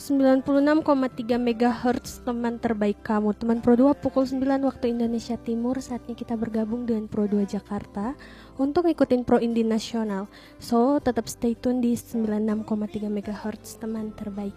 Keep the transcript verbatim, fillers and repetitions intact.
sembilan puluh enam koma tiga megahertz teman terbaik kamu. Teman Pro dua pukul sembilan waktu Indonesia Timur. Saatnya kita bergabung dengan Pro dua Jakarta untuk ngikutin Pro Indie Nasional. So, tetap stay tune di sembilan puluh enam koma tiga megahertz teman terbaik